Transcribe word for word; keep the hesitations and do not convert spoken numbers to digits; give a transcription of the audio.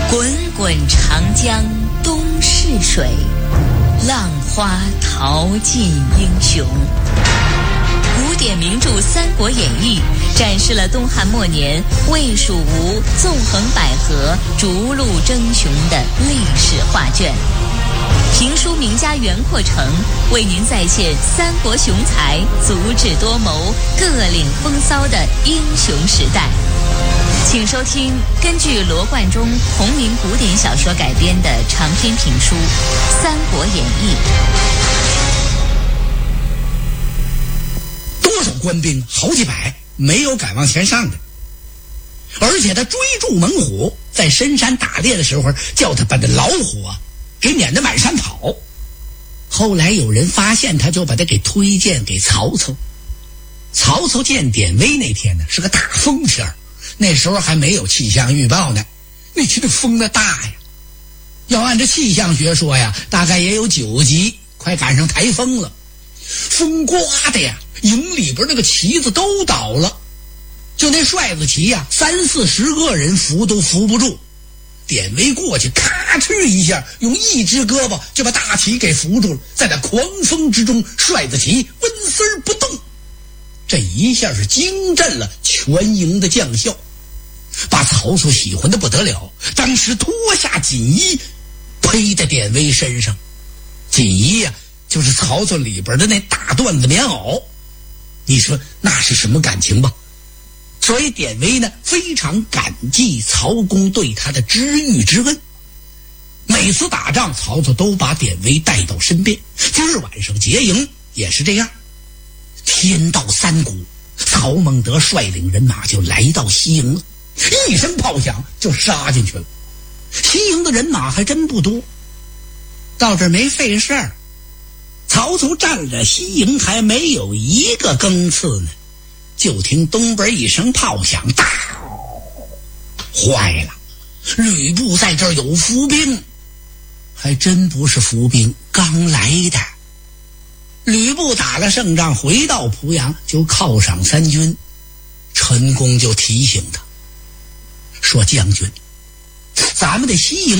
滚滚长江东逝水，浪花淘尽英雄。古典名著《三国演义》展示了东汉末年魏蜀吴纵横捭阖、逐鹿争雄的历史画卷。评书名家袁阔成为您再现三国雄才足智多谋、各领风骚的英雄时代。请收听根据罗贯中同名古典小说改编的长篇评书《三国演义》。 多少官兵好几百，没有敢往前上的。而且他追逐猛虎，在深山打猎的时候，叫他把那老虎啊给撵得满山跑。后来有人发现他，就把他给推荐给曹操。曹操见典韦那天呢，是个大风天儿，那时候还没有气象预报呢，那天的风那大呀，要按照气象学说呀，大概也有九级，快赶上台风了。风刮的呀，营里边那个旗子都倒了，就那帅子旗呀，三四十个人扶都扶不住。典韦过去咔哧一下，用一只胳膊就把大旗给扶住了，在那狂风之中，帅子旗纹丝儿不动。这一下是惊震了全营的将校，把曹操喜欢的不得了，当时脱下锦衣披在典韦身上。锦衣呀、啊，就是曹操里边的那大缎子棉袄，你说那是什么感情吧？所以典韦呢非常感激曹公对他的知遇之恩。每次打仗，曹操都把典韦带到身边。今儿晚上结营也是这样。天到三鼓，曹孟德率领人马就来到西营了，一声炮响就杀进去了。西营的人马还真不多，到这儿没费事儿。曹操站着西营还没有一个更次呢，就听东边一声炮响，大坏了，吕布在这儿有伏兵，还真不是伏兵，刚来的。吕布打了胜仗回到濮阳，就犒赏三军。陈宫就提醒他说，将军，咱们的西营